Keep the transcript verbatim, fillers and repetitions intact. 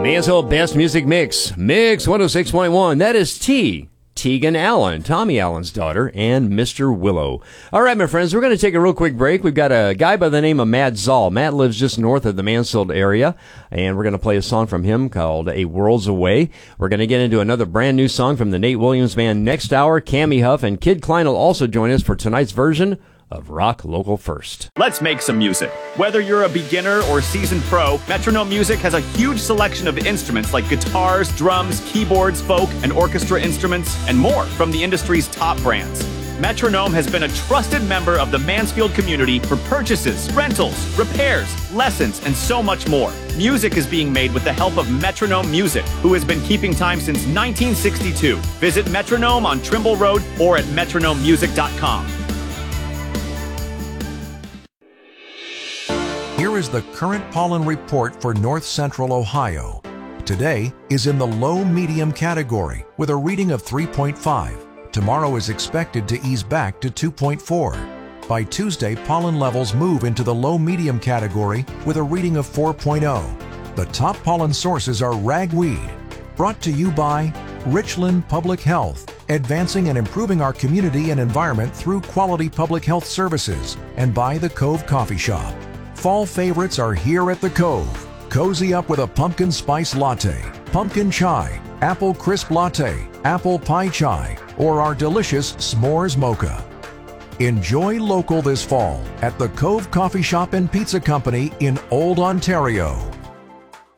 Mansfield Best Music Mix, Mix one oh six point one. That is T. Tegan Allen, Tommy Allen's daughter, and Mister Willow. All right, my friends, we're going to take a real quick break. We've got a guy by the name of Matt Zoll. Matt lives just north of the Mansfield area, and we're going to play a song from him called A World's Away. We're going to get into another brand new song from the Nate Williams Band next hour. Cammy Huff and Kid Klein will also join us for tonight's version of Rock Local First. Let's make some music. Whether you're a beginner or seasoned pro, Metronome Music has a huge selection of instruments like guitars, drums, keyboards, folk, and orchestra instruments, and more from the industry's top brands. Metronome has been a trusted member of the Mansfield community for purchases, rentals, repairs, lessons, and so much more. Music is being made with the help of Metronome Music, who has been keeping time since nineteen sixty-two. Visit Metronome on Trimble Road or at metronome music dot com. Here is the current pollen report for North Central Ohio. Today is in the low-medium category with a reading of three point five. Tomorrow is expected to ease back to two point four. By Tuesday, pollen levels move into the low-medium category with a reading of four point oh. The top pollen sources are ragweed. Brought to you by Richland Public Health, advancing and improving our community and environment through quality public health services, and by the Cove Coffee Shop. Fall favorites are here at the Cove. Cozy up with a pumpkin spice latte, pumpkin chai, apple crisp latte, apple pie chai, or our delicious s'mores mocha. Enjoy local this fall at the Cove Coffee Shop and Pizza Company in Old Ontario.